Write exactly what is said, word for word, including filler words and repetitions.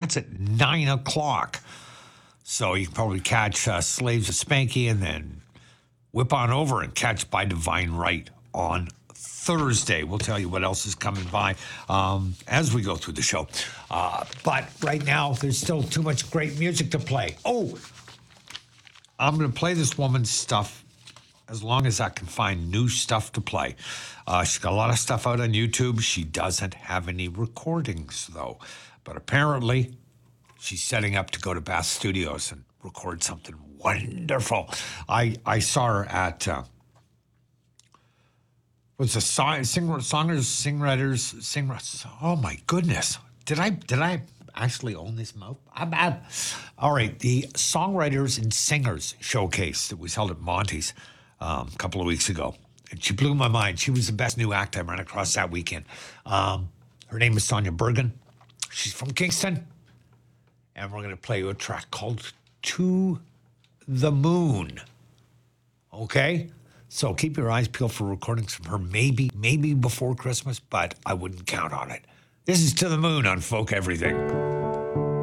That's at nine o'clock. So you can probably catch uh, Slaves of Spanky and then whip on over and catch By Divine Right on Thursday. We'll tell you what else is coming by um, as we go through the show. Uh, but right now, there's still too much great music to play. Oh, I'm going to play this woman's stuff as long as I can find new stuff to play. Uh, she's got a lot of stuff out on YouTube. She doesn't have any recordings, though. But apparently, she's setting up to go to Bath Studios and record something wonderful. I I saw her at, uh, was the song, sing, songers, singwriters, sing, oh my goodness. Did I, did I actually own this mouth? I'm bad. All right, the Songwriters and Singers Showcase that was held at Monty's um, a couple of weeks ago. And she blew my mind. She was the best new act I ran across that weekend. Um, her name is Sonia Bergen. She's from Kingston. And we're going to play you a track called To the Moon. Okay? So keep your eyes peeled for recordings from her maybe, maybe before Christmas, but I wouldn't count on it. This is To the Moon on Folk Everything.